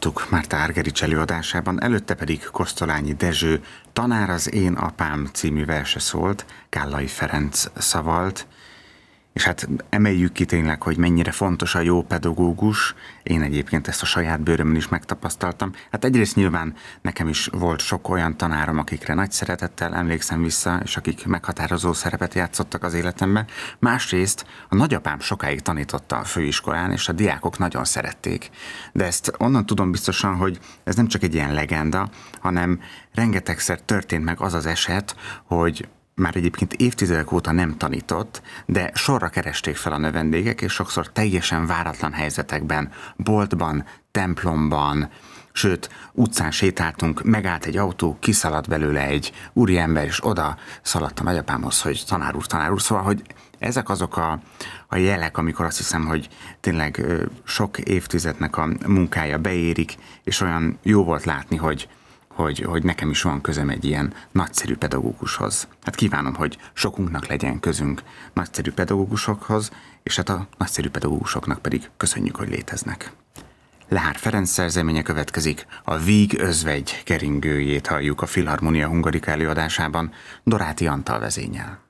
hallottuk Márta Argerich előadásában, előtte pedig Kosztolányi Dezső Tanár az én apám című verse szólt, Kállai Ferenc szavalt, és hát emeljük ki tényleg, hogy mennyire fontos a jó pedagógus. Én egyébként ezt a saját bőrömön is megtapasztaltam. Hát egyrészt nyilván nekem is volt sok olyan tanárom, akikre nagy szeretettel emlékszem vissza, és akik meghatározó szerepet játszottak az életemben. Másrészt a nagyapám sokáig tanította a főiskolán, és a diákok nagyon szerették. De ezt onnan tudom biztosan, hogy ez nem csak egy ilyen legenda, hanem rengetegszer történt meg az az eset, hogy már egyébként évtizedek óta nem tanított, de sorra keresték fel a növendégek, és sokszor teljesen váratlan helyzetekben, boltban, templomban, sőt, utcán sétáltunk, megállt egy autó, kiszaladt belőle egy úriember, és oda szaladt a nagyapámhoz, hogy tanár úr, szóval, hogy ezek azok a jelek, amikor azt hiszem, hogy tényleg sok évtizednek a munkája beérik, és olyan jó volt látni, hogy nekem is van közöm egy ilyen nagyszerű pedagógushoz. Hát kívánom, hogy sokunknak legyen közünk nagyszerű pedagógusokhoz, és hát a nagyszerű pedagógusoknak pedig köszönjük, hogy léteznek. Lehár Ferenc szerzeménye következik, a Víg özvegy keringőjét halljuk a Filharmonia Hungarica előadásában Doráti Antal vezénnyel.